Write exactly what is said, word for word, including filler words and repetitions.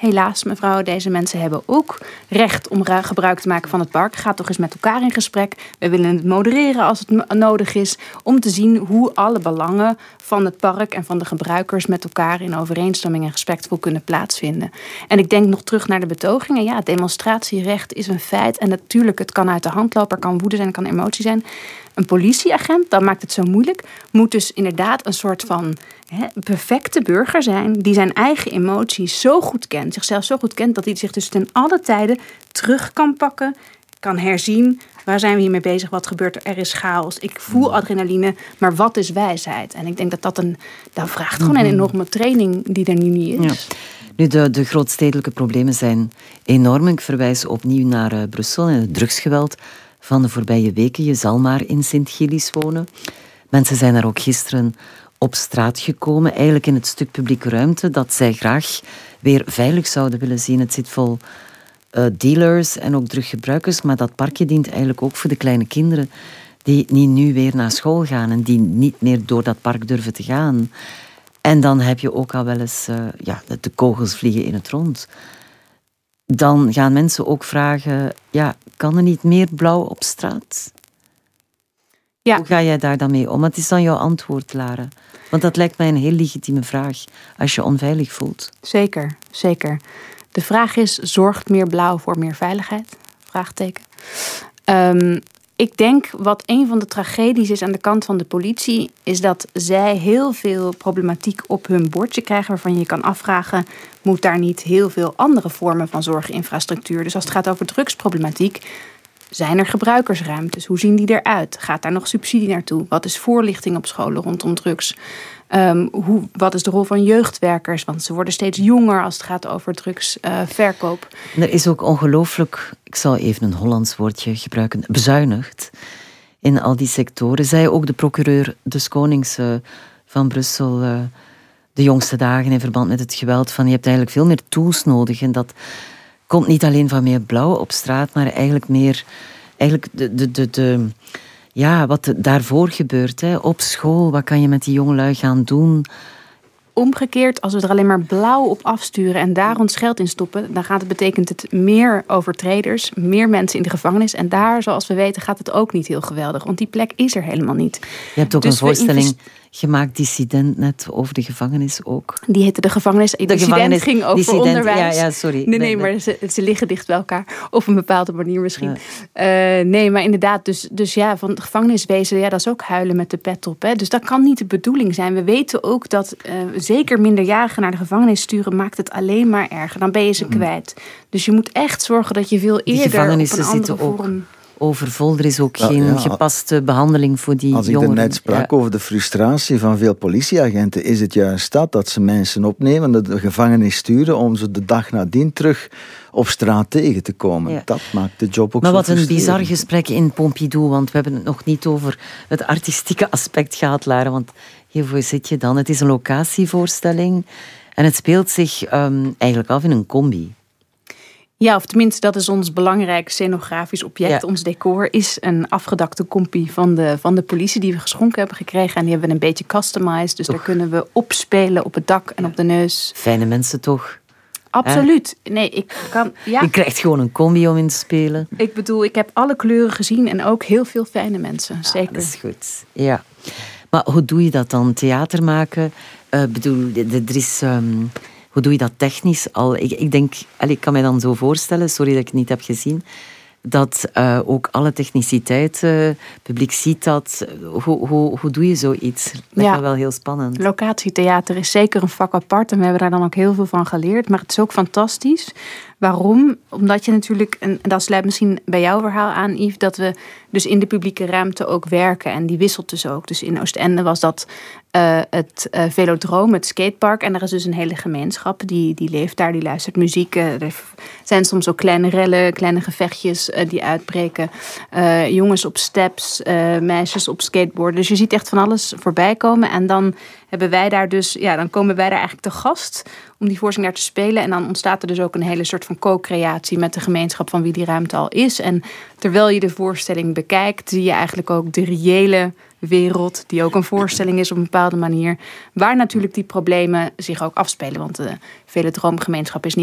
helaas mevrouw, deze mensen hebben ook recht om gebruik te maken van het park. Ga toch eens met elkaar in gesprek. We willen het modereren als het nodig is, om te zien hoe alle belangen van het park en van de gebruikers met elkaar in overeenstemming en respectvol kunnen plaatsvinden. En ik denk nog terug naar de betogingen. Ja, het demonstratierecht is een feit. En natuurlijk, het kan uit de hand lopen, er kan woede zijn, er kan emotie zijn. Een politieagent, dat maakt het zo moeilijk, moet dus inderdaad een soort van he, perfecte burger zijn, die zijn eigen emoties zo goed kent, zichzelf zo goed kent, dat hij zich dus ten alle tijden terug kan pakken, kan herzien. Waar zijn we hiermee bezig? Wat gebeurt er? Er is chaos. Ik voel adrenaline, maar wat is wijsheid? En ik denk dat dat een, dat vraagt gewoon een enorme training die er nu niet is. Ja. Nu, de, de grootstedelijke problemen zijn enorm. Ik verwijs opnieuw naar uh, Brussel en het drugsgeweld van de voorbije weken. Je zal maar in Sint-Gillis wonen. Mensen zijn daar ook gisteren op straat gekomen, eigenlijk in het stuk publieke ruimte dat zij graag weer veilig zouden willen zien. Het zit vol uh, dealers en ook druggebruikers, maar dat parkje dient eigenlijk ook voor de kleine kinderen die niet nu weer naar school gaan en die niet meer door dat park durven te gaan. En dan heb je ook al wel eens uh, ja, de kogels vliegen in het rond. Dan gaan mensen ook vragen, ja, kan er niet meer blauw op straat? Ja. Hoe ga jij daar dan mee om? Wat is dan jouw antwoord, Lara? Want dat lijkt mij een heel legitieme vraag als je onveilig voelt. Zeker, zeker. De vraag is, zorgt meer blauw voor meer veiligheid? Vraagteken. Um, ik denk wat een van de tragedies is aan de kant van de politie, is dat zij heel veel problematiek op hun bordje krijgen waarvan je kan afvragen, moet daar niet heel veel andere vormen van zorginfrastructuur? Dus als het gaat over drugsproblematiek, zijn er gebruikersruimtes? Hoe zien die eruit? Gaat daar nog subsidie naartoe? Wat is voorlichting op scholen rondom drugs? Um, hoe, wat is de rol van jeugdwerkers? Want ze worden steeds jonger als het gaat over drugsverkoop. Uh, er is ook ongelooflijk, ik zal even een Hollands woordje gebruiken, bezuinigd in al die sectoren. Zij ook de procureur des Konings uh, van Brussel uh, de jongste dagen in verband met het geweld van je hebt eigenlijk veel meer tools nodig en dat komt niet alleen van meer blauw op straat, maar eigenlijk meer eigenlijk de, de, de, de ja, wat daarvoor gebeurt, hè, op school. Wat kan je met die jongelui gaan doen? Omgekeerd, als we er alleen maar blauw op afsturen en daar ons geld in stoppen, dan gaat het, betekent het meer overtreders, meer mensen in de gevangenis. En daar, zoals we weten, gaat het ook niet heel geweldig. Want die plek is er helemaal niet. Je hebt ook dus een voorstelling invest- gemaakt, Dissident, net over de gevangenis ook. Die heette De Gevangenis. De Dissident gevangenis, ging over dissident, onderwijs. Ja, ja, sorry. Nee, nee, nee maar ze, ze liggen dicht bij elkaar. Op een bepaalde manier misschien. Ja. Uh, nee, maar inderdaad, dus, dus ja, van het gevangeniswezen, ja, dat is ook huilen met de pet op. Hè. Dus dat kan niet de bedoeling zijn. We weten ook dat uh, zeker minderjarigen naar de gevangenis sturen, maakt het alleen maar erger. Dan ben je ze kwijt. Dus je moet echt zorgen dat je veel eerder op een andere vorm overvol. Er is ook ja, geen ja. gepaste behandeling voor die Als jongeren. Als ik net sprak ja. over de frustratie van veel politieagenten, is het juist dat, dat ze mensen opnemen, de gevangenis sturen, om ze de dag nadien terug op straat tegen te komen. Ja. Dat maakt de job ook maar zo wat een bizar gesprek in Pompidou, want we hebben het nog niet over het artistieke aspect gehad, Lara, want hiervoor zit je dan. Het is een locatievoorstelling en het speelt zich um, eigenlijk af in een combi. Ja, of tenminste, dat is ons belangrijk scenografisch object. Ja. Ons decor is een afgedakte kompie van de, van de politie die we geschonken hebben gekregen. En die hebben we een beetje customized. Dus toch. Daar kunnen we opspelen op het dak en op de neus. Fijne mensen toch? Absoluut. Nee, ik kan... Ja. Je krijgt gewoon een combi om in te spelen. Ik bedoel, ik heb alle kleuren gezien en ook heel veel fijne mensen. Zeker. Ah, dat is goed. Ja. Maar hoe doe je dat dan? Theater maken? Ik uh, bedoel, er is... Um, Hoe doe je dat technisch al? Ik, ik denk, ik kan mij dan zo voorstellen, sorry dat ik het niet heb gezien, dat uh, ook alle techniciteit, uh, publiek ziet dat. Hoe, hoe, hoe doe je zoiets? Dat is ja. wel heel spannend. Locatietheater is zeker een vak apart en we hebben daar dan ook heel veel van geleerd. Maar het is ook fantastisch. Waarom? Omdat je natuurlijk, en dat sluit misschien bij jouw verhaal aan, Yves, dat we dus in de publieke ruimte ook werken. En die wisselt dus ook. Dus in Oostende was dat uh, het uh, Velodroom, het skatepark. En er is dus een hele gemeenschap die, die leeft daar, die luistert muziek. Uh, er zijn soms ook kleine rellen, kleine gevechtjes uh, die uitbreken. Uh, jongens op steps, uh, meisjes op skateboard. Dus je ziet echt van alles voorbij komen. En dan hebben wij daar dus, ja, dan komen wij daar eigenlijk te gast om die voorstelling daar te spelen. En dan ontstaat er dus ook een hele soort van co-creatie met de gemeenschap van wie die ruimte al is. En terwijl je de voorstelling bekijkt, zie je eigenlijk ook de reële wereld, die ook een voorstelling is op een bepaalde manier, waar natuurlijk die problemen zich ook afspelen. Want de Velodroomgemeenschap is niet